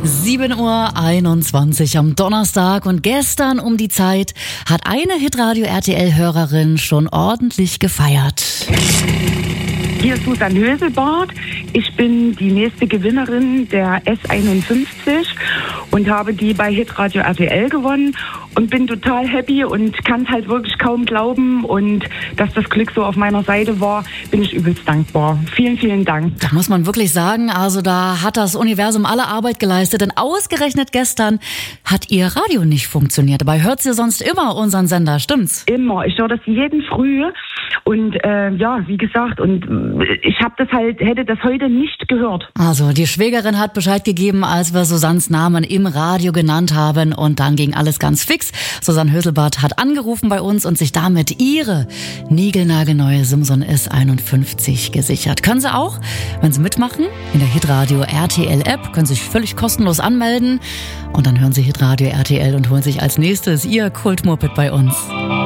7:21 Uhr am Donnerstag und gestern um die Zeit hat eine Hitradio RTL-Hörerin schon ordentlich gefeiert. Hier ist Susanne Höselbart. Ich bin die nächste Gewinnerin der S51 und habe die bei Hitradio RTL gewonnen und bin total happy und kann es halt wirklich kaum glauben. Und dass das Glück so auf meiner Seite war, bin ich übelst dankbar. Vielen, vielen Dank. Da muss man wirklich sagen, also da hat das Universum alle Arbeit geleistet, denn ausgerechnet gestern hat ihr Radio nicht funktioniert. Dabei hört sie sonst immer unseren Sender, stimmt's? Immer. Ich höre das jeden Früh. Und wie gesagt, und ich hätte das heute nicht gehört. Also die Schwägerin hat Bescheid gegeben, als wir Susannes Namen im Radio genannt haben, und dann ging alles ganz fix. Susanne Höselbart hat angerufen bei uns und sich damit ihre niegelnagelneue Simson S51 gesichert. Können Sie auch, wenn Sie mitmachen, in der Hitradio RTL App, können Sie sich völlig kostenlos anmelden und dann hören Sie Hitradio RTL und holen sich als nächstes Ihr Kultmoped bei uns.